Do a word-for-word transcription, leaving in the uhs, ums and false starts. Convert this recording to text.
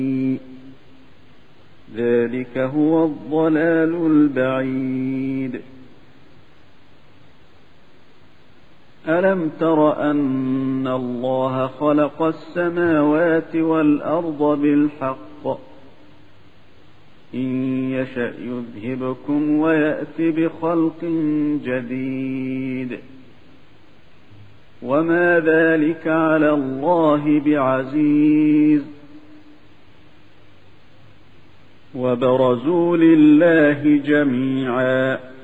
ذلك هو الضلال البعيد. ألم تر أن الله خلق السماوات والأرض بالحق إن يشأ يذهبكم ويأت بخلق جديد وما ذلك على الله بعزيز. وبرزوا لله جميعا